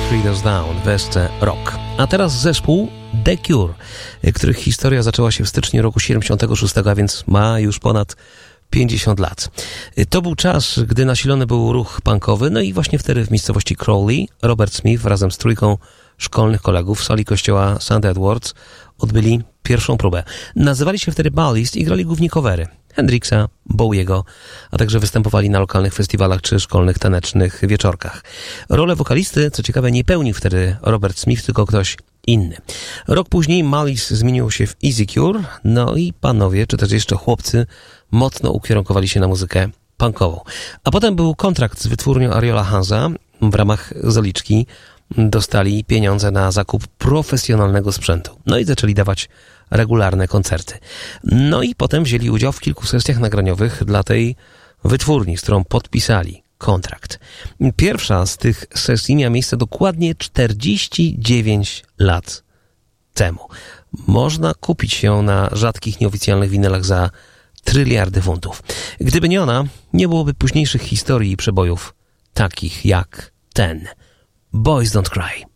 Creeders Down, West Rock. A teraz zespół The Cure, których historia zaczęła się w styczniu roku 76, a więc ma już ponad 50 lat. To był czas, gdy nasilony był ruch punkowy, no i właśnie wtedy w miejscowości Crowley Robert Smith razem z trójką szkolnych kolegów w sali kościoła St. Edwards odbyli pierwszą próbę. Nazywali się wtedy Ballist i grali głównie covery Hendrixa, Bowiego, a także występowali na lokalnych festiwalach czy szkolnych tanecznych wieczorkach. Rolę wokalisty, co ciekawe, nie pełnił wtedy Robert Smith, tylko ktoś inny. Rok później Malice zmienił się w Easy Cure, no i panowie, czy też jeszcze chłopcy, mocno ukierunkowali się na muzykę punkową. A potem był kontrakt z wytwórnią Ariola Hansa. W ramach zaliczki dostali pieniądze na zakup profesjonalnego sprzętu. No i zaczęli dawać regularne koncerty. No i potem wzięli udział w kilku sesjach nagraniowych dla tej wytwórni, z którą podpisali kontrakt. Pierwsza z tych sesji miała miejsce dokładnie 49 lat temu. Można kupić ją na rzadkich, nieoficjalnych winylach za tryliardy funtów. Gdyby nie ona, nie byłoby późniejszych historii i przebojów takich jak ten. Boys Don't Cry.